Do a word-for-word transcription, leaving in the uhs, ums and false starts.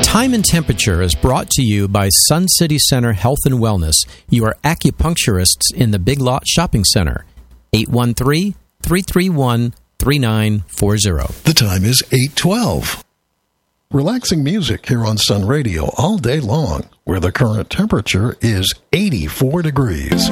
Time and Temperature is brought to you by Sun City Center Health and Wellness. You are acupuncturists in the Big Lot Shopping Center. eight one three, three three one, three nine four zero. The time is eight twelve. Relaxing music here on Sun Radio all day long, where the current temperature is eighty-four degrees.